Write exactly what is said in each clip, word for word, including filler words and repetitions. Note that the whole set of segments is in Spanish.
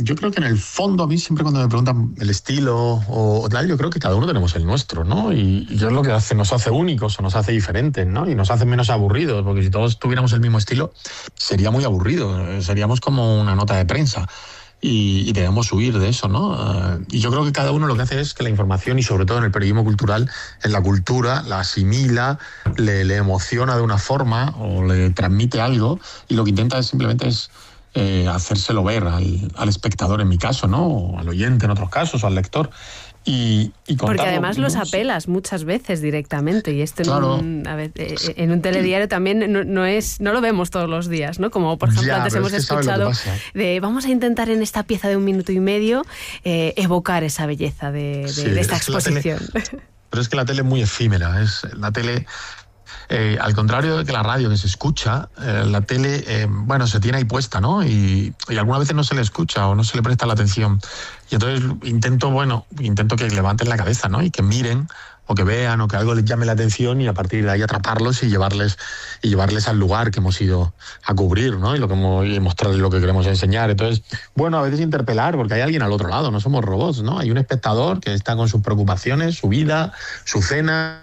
yo creo que en el fondo, a mí siempre cuando me preguntan el estilo o tal, yo creo que cada uno tenemos el nuestro, ¿no? Y, y yo es lo que hace, nos hace únicos o nos hace diferentes, ¿no? Y nos hace menos aburridos, porque si todos tuviéramos el mismo estilo, sería muy aburrido, seríamos como una nota de prensa. Y, y debemos huir de eso, ¿no? Uh, y yo creo que cada uno lo que hace es que la información, y sobre todo en el periodismo cultural, en la cultura, la asimila, le, le emociona de una forma o le transmite algo, y lo que intenta es simplemente es eh, hacérselo ver al, al espectador, en mi caso, ¿no? O al oyente en otros casos, o al lector. Y, y Porque además los apelas muchas veces directamente, y esto claro. en, un, a ver, en un telediario también no, no es no lo vemos todos los días, ¿no? Como por ejemplo ya, antes hemos es que escuchado de vamos a intentar en esta pieza de un minuto y medio eh, evocar esa belleza de, de, sí, de esta es exposición. Tele, pero es que la tele es muy efímera, es la tele... Eh, al contrario de que la radio, que se escucha, eh, la tele, eh, bueno, se tiene ahí puesta, ¿no? Y, y algunas veces no se le escucha o no se le presta la atención. Y entonces intento, bueno, intento que levanten la cabeza, ¿no? Y que miren o que vean o que algo les llame la atención, y a partir de ahí atraparlos y llevarles y llevarles al lugar que hemos ido a cubrir, ¿no? Y, lo que hemos, y mostrarles lo que queremos enseñar. Entonces, bueno, a veces interpelar, porque hay alguien al otro lado, no somos robots, ¿no? Hay un espectador que está con sus preocupaciones, su vida, su cena,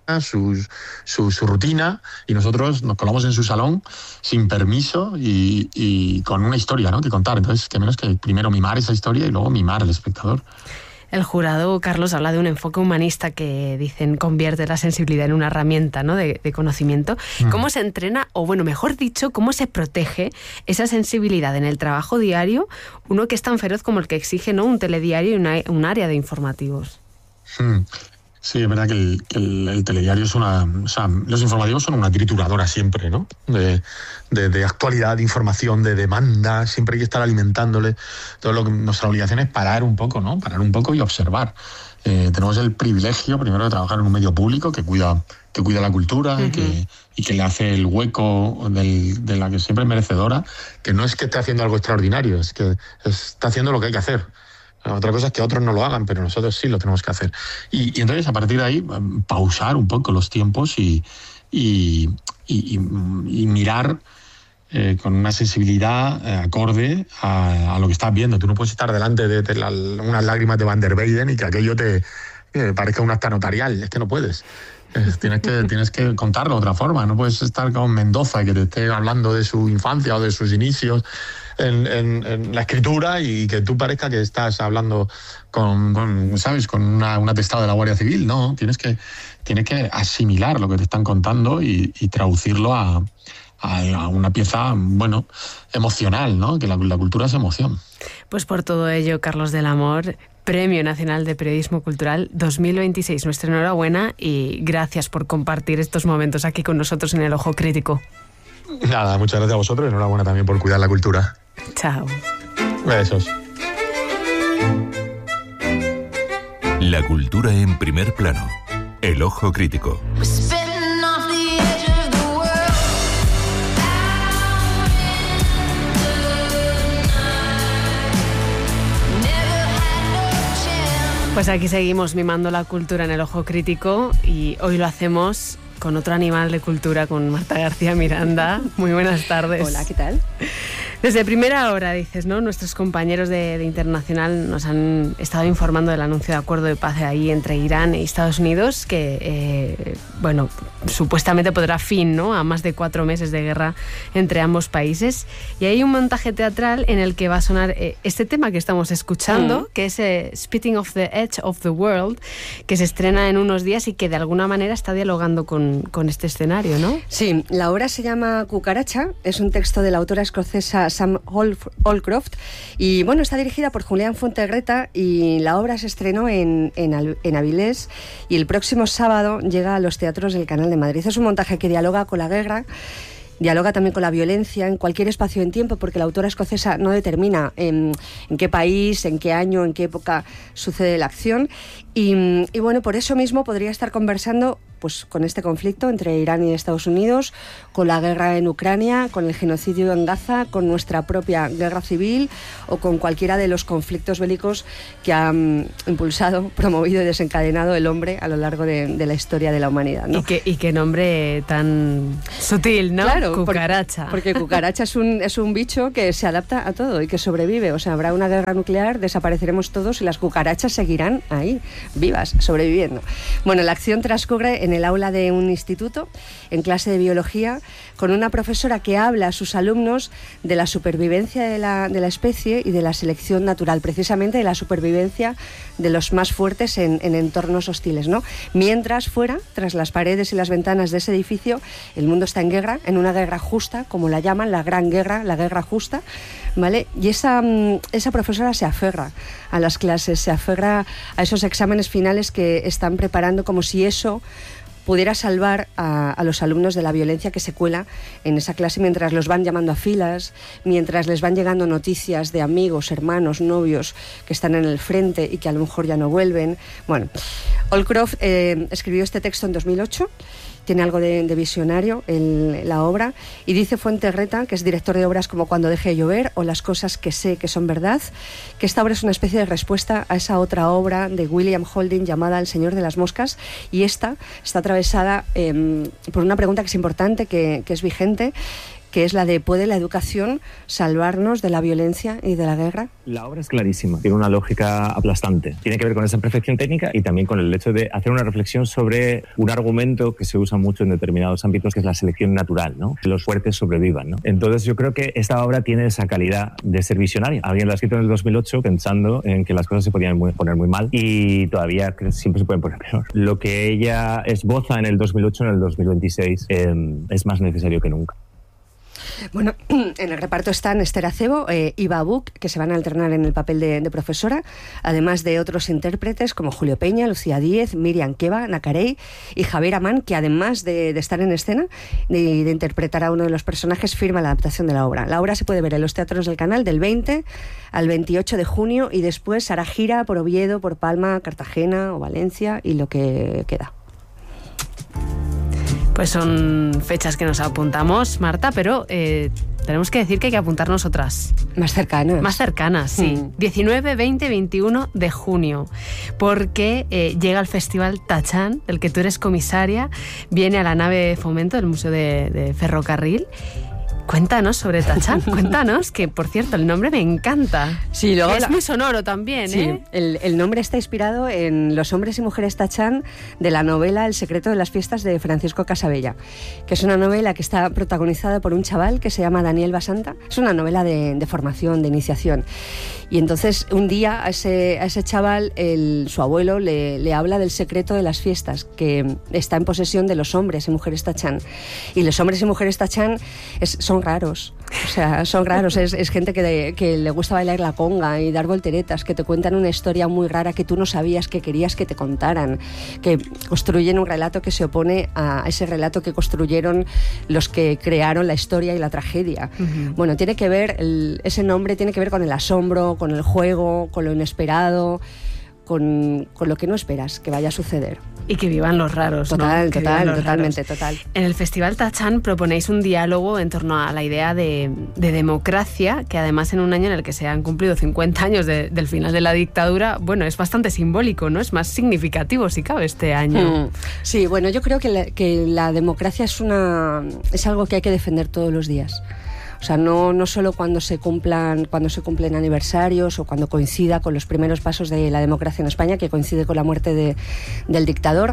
Su, su, su rutina, y nosotros nos colamos en su salón sin permiso y, y con una historia, ¿no?, que contar. Entonces, que menos que primero mimar esa historia y luego mimar al espectador. El jurado, Carlos, habla de un enfoque humanista que, dicen, convierte la sensibilidad en una herramienta, ¿no?, de, de conocimiento. Mm. ¿Cómo se entrena, o bueno, mejor dicho, cómo se protege esa sensibilidad en el trabajo diario, uno que es tan feroz como el que exige, ¿no?, un telediario y una, un área de informativos? Mm. Sí, es verdad que el, que el, el telediario es una... O sea, los informativos son una trituradora siempre, ¿no? De, de, de actualidad, de información, de demanda, siempre hay que estar alimentándole. Todo lo que nuestra obligación es parar un poco, ¿no? Parar un poco y observar. Eh, tenemos el privilegio, primero, de trabajar en un medio público que cuida, que cuida la cultura, uh-huh. y, que, y que le hace el hueco del, de la que siempre es merecedora, que no es que esté haciendo algo extraordinario, es que está haciendo lo que hay que hacer. Otra cosa es que otros no lo hagan, pero nosotros sí lo tenemos que hacer. Y, y entonces, a partir de ahí, pausar un poco los tiempos y, y, y, y mirar eh, con una sensibilidad eh, acorde a, a lo que estás viendo. Tú no puedes estar delante de, de la, unas lágrimas de Van der Weyden y que aquello te eh, parezca un acta notarial. Es que no puedes. Es, tienes, que, tienes que contarlo de otra forma. No puedes estar con Mendoza y que te esté hablando de su infancia o de sus inicios En, en, en la escritura, y que tú parezca que estás hablando con, con ¿sabes?, con una, un atestado de la Guardia Civil. No, tienes que, tienes que asimilar lo que te están contando y, y traducirlo a, a, a una pieza, bueno, emocional, ¿no? Que la, la cultura es emoción. Pues por todo ello, Carlos del Amor, Premio Nacional de Periodismo Cultural dos mil veintiséis. Nuestra enhorabuena y gracias por compartir estos momentos aquí con nosotros en El Ojo Crítico. Nada, muchas gracias a vosotros y enhorabuena también por cuidar la cultura. Chao. Besos. La cultura en primer plano. El Ojo Crítico. Pues aquí seguimos mimando la cultura en El Ojo Crítico, y hoy lo hacemos con otro animal de cultura, con Marta García Miranda. Muy buenas tardes. Hola, ¿qué tal? Desde primera hora, dices, ¿no? Nuestros compañeros de, de Internacional nos han estado informando del anuncio de acuerdo de paz ahí entre Irán y Estados Unidos, que, eh, bueno, supuestamente pondrá fin, ¿no?, a más de cuatro meses de guerra entre ambos países. Y hay un montaje teatral en el que va a sonar eh, este tema que estamos escuchando, mm. que es eh, Spitting off the Edge of the World, que se estrena en unos días y que de alguna manera está dialogando con, con este escenario, ¿no? Sí, la obra se llama Cucaracha, es un texto de la autora escocesa Sam Holcroft, y bueno, está dirigida por Julián Fuentegreta, y la obra se estrenó en, en, en Avilés, y el próximo sábado llega a los teatros del Canal de Madrid. Es un montaje que dialoga con la guerra, dialoga también con la violencia en cualquier espacio en tiempo, porque la autora escocesa no determina en, en qué país, en qué año, en qué época sucede la acción. Y, y bueno, por eso mismo podría estar conversando pues, con este conflicto entre Irán y Estados Unidos, con la guerra en Ucrania, con el genocidio en Gaza, con nuestra propia guerra civil o con cualquiera de los conflictos bélicos que ha um, impulsado, promovido y desencadenado el hombre a lo largo de, de la historia de la humanidad, ¿no? Y qué y qué nombre tan sutil, ¿no? Claro, cucaracha. Porque, porque cucaracha es un, es un bicho que se adapta a todo y que sobrevive. O sea, habrá una guerra nuclear, desapareceremos todos y las cucarachas seguirán ahí, vivas, sobreviviendo. Bueno, la acción transcurre en el aula de un instituto, en clase de biología, con una profesora que habla a sus alumnos de la supervivencia de la, de la especie y de la selección natural, precisamente de la supervivencia de los más fuertes en, en entornos hostiles, ¿no? Mientras fuera, tras las paredes y las ventanas de ese edificio, el mundo está en guerra, en una guerra justa, como la llaman, la gran guerra, la guerra justa, ¿vale? Y esa, esa profesora se aferra a las clases, se aferra a esos exámenes finales que están preparando, como si eso pudiera salvar a, a los alumnos de la violencia que se cuela en esa clase mientras los van llamando a filas, mientras les van llegando noticias de amigos, hermanos, novios que están en el frente y que a lo mejor ya no vuelven. Bueno, Holcroft eh, escribió este texto en dos mil ocho. Tiene algo de, de visionario en la obra, y dice Fuentegreta, que es director de obras como Cuando deje de llover o Las cosas que sé que son verdad, que esta obra es una especie de respuesta a esa otra obra de William Holding llamada El señor de las moscas, y esta está atravesada eh, por una pregunta que es importante, que, que es vigente, que es la de ¿puede la educación salvarnos de la violencia y de la guerra? La obra es clarísima, tiene una lógica aplastante. Tiene que ver con esa perfección técnica y también con el hecho de hacer una reflexión sobre un argumento que se usa mucho en determinados ámbitos, que es la selección natural, ¿no? Que los fuertes sobrevivan, ¿no? Entonces yo creo que esta obra tiene esa calidad de ser visionaria. Alguien la ha escrito en el dos mil ocho pensando en que las cosas se podían muy, poner muy mal y todavía siempre se pueden poner peor. Lo que ella esboza en el dos mil ocho, en el dos mil veintiséis, eh, es más necesario que nunca. Bueno, en el reparto están Esther Acebo e Iva Buch, que se van a alternar en el papel de, de profesora, además de otros intérpretes como Julio Peña, Lucía Díez, Miriam Keba, Nacarey y Javier Amán, que además de, de estar en escena y de, de interpretar a uno de los personajes, firma la adaptación de la obra. La obra se puede ver en los teatros del Canal del veinte al veintiocho de junio y después hará gira por Oviedo, por Palma, Cartagena o Valencia y lo que queda. Pues son fechas que nos apuntamos, Marta, pero eh, tenemos que decir que hay que apuntarnos otras. Más cercanas. Más cercanas, sí. Mm. diecinueve, veinte, veintiuno de junio, porque eh, llega el Festival Tachán, del que tú eres comisaria, viene a la nave de Fomento del Museo de, de Ferrocarril. Cuéntanos sobre Tachán, cuéntanos, que por cierto el nombre me encanta. Sí, luego es la... muy sonoro también, sí, ¿eh? El, el nombre está inspirado en Los hombres y mujeres Tachán de la novela El secreto de las fiestas de Francisco Casabella, que es una novela que está protagonizada por un chaval que se llama Daniel Basanta. Es una novela de, de formación, de iniciación. Y entonces un día a ese, a ese chaval, el, su abuelo le, le habla del secreto de las fiestas, que está en posesión de los hombres y mujeres Tachán. Y los hombres y mujeres Tachán es, son raros, o sea, son raros, es, es gente que, de, que le gusta bailar la conga y dar volteretas, que te cuentan una historia muy rara que tú no sabías que querías que te contaran, que construyen un relato que se opone a ese relato que construyeron los que crearon la historia y la tragedia. Uh-huh. Bueno, tiene que ver, el, ese nombre tiene que ver con el asombro, con el juego, con lo inesperado, con, con lo que no esperas que vaya a suceder. Y que vivan los raros, total, ¿no? Que total, los totalmente, raros. total. En el Festival Tachán proponéis un diálogo en torno a la idea de, de democracia, que además en un año en el que se han cumplido cincuenta años de, del final de la dictadura, bueno, es bastante simbólico, ¿no? Es más significativo, si cabe, este año. Mm. Sí, bueno, yo creo que la, que la democracia es una es algo que hay que defender todos los días. O sea, no, no solo cuando se cumplan cuando se cumplen aniversarios o cuando coincida con los primeros pasos de la democracia en España, que coincide con la muerte de, del dictador.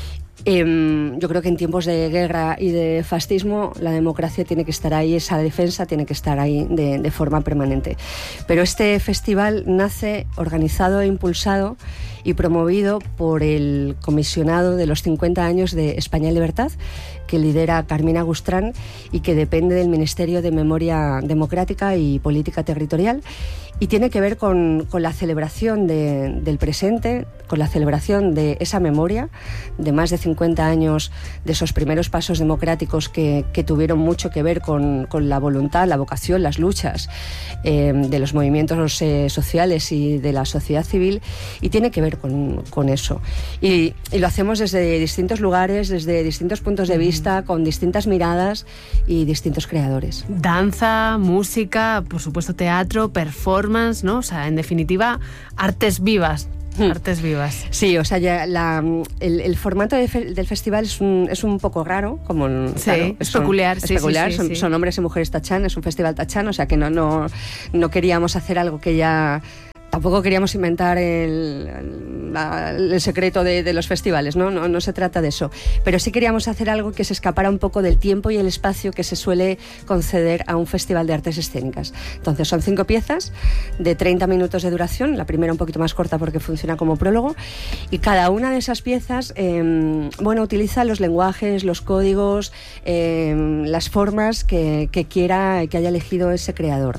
Eh, yo creo que en tiempos de guerra y de fascismo la democracia tiene que estar ahí, esa defensa tiene que estar ahí de, de forma permanente. Pero este festival nace organizado e impulsado y promovido por el comisionado de los cincuenta años de España en Libertad, que lidera Carmina Gustrán y que depende del Ministerio de Memoria Democrática y Política Territorial. y tiene que ver con, con la celebración de, del presente, con la celebración de esa memoria de más de cincuenta años de esos primeros pasos democráticos que, que tuvieron mucho que ver con, con la voluntad, la vocación, las luchas eh, de los movimientos eh, sociales y de la sociedad civil, y tiene que ver con, con eso. Y, y lo hacemos desde distintos lugares, desde distintos puntos de vista, con distintas miradas y distintos creadores. Danza, música, por supuesto teatro, performance, ¿no? O sea, en definitiva, artes vivas. Artes vivas. Sí, o sea, ya la, el, el formato de fe, del festival es un, es un poco raro, como sí, claro, es son, peculiar, es sí, peculiar. Sí, son, sí. son hombres y mujeres tachán, es un festival tachán, o sea que no, no, no queríamos hacer algo que ya... Tampoco queríamos inventar el, el, el secreto de, de los festivales, ¿no? No, no se trata de eso. Pero sí queríamos hacer algo que se escapara un poco del tiempo y el espacio que se suele conceder a un festival de artes escénicas. Entonces son cinco piezas de treinta minutos de duración, la primera un poquito más corta porque funciona como prólogo, y cada una de esas piezas eh, bueno, utiliza los lenguajes, los códigos, eh, las formas que, que quiera, que haya elegido ese creador.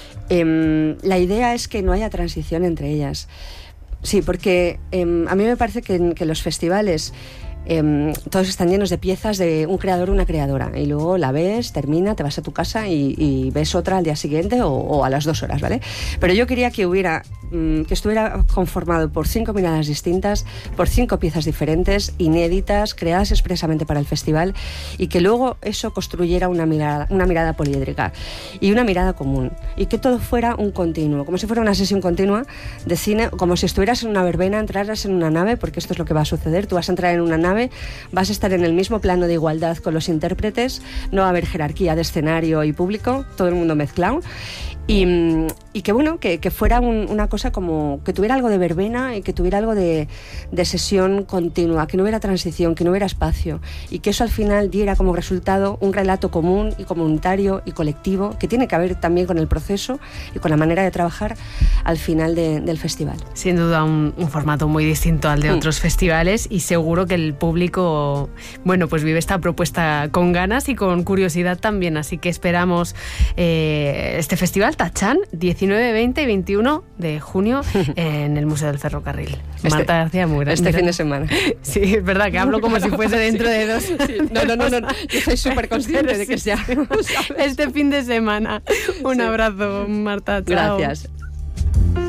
Eh, la idea es que no haya transición entre ellas. Sí, porque eh, a mí me parece que, que los festivales eh, todos están llenos de piezas de un creador o una creadora, y luego la ves, termina, te vas a tu casa y, y ves otra al día siguiente o, o a las dos horas, ¿vale? Pero yo quería que hubiera que estuviera conformado por cinco miradas distintas, por cinco piezas diferentes, inéditas, creadas expresamente para el festival, y que luego eso construyera una mirada, una mirada poliédrica y una mirada común, y que todo fuera un continuo, como si fuera una sesión continua de cine, como si estuvieras en una verbena, entraras en una nave, porque esto es lo que va a suceder. Tú vas a entrar en una nave, vas a estar en el mismo plano de igualdad con los intérpretes, no va a haber jerarquía de escenario y público, todo el mundo mezclado. Y, y que bueno, que, que fuera un, una cosa como que tuviera algo de verbena y que tuviera algo de, de sesión continua, que no hubiera transición, que no hubiera espacio, y que eso al final diera como resultado un relato común y comunitario y colectivo que tiene que ver también con el proceso y con la manera de trabajar al final de, del festival. Sin duda un, un formato muy distinto al de mm. otros festivales, y seguro que el público, bueno, pues vive esta propuesta con ganas y con curiosidad también, así que esperamos eh, este festival Tachán, diecinueve, veinte y veintiuno de junio en el Museo del Ferrocarril. Este, Marta García Mura. Este mira. fin de semana. Sí, es verdad que hablo como si fuese dentro sí. de dos. Sí. No, no, no, no, no. Yo soy súper consciente de que sea. Este fin de semana. Un sí. abrazo, Marta. Chao. Gracias.